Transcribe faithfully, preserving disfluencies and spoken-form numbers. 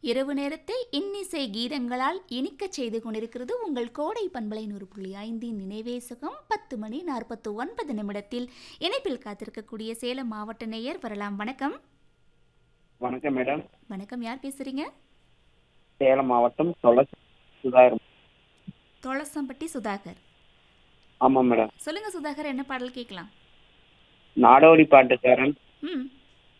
இரவு நேரத்தை இன்னிசை கீதங்களால் இனிக்கச் செய்து கொண்டிருக்கிறது உங்கள் கோடை பண்பலை நூறு புள்ளி ஐந்தின் நினைவேசகம். பத்து மணி நாற்பத்து ஒன்பது நிமிடத்தில் இணைப்பில் காத்திருக்கக்கூடிய சேலம் மாவட்ட நேயர் வரலாம். வணக்கம். வணக்கம் மேடம். வணக்கம், யார் பேசுறீங்க? சேலம் மாவட்டம் சுதாகர். தொளசம்பட்டி சுதாகர். ஆமா மேடம். சொல்லுங்க சுதாகர், என்ன பாடல் கேட்கலாம்? நாடோடி பாட்டுக்காரன் ம்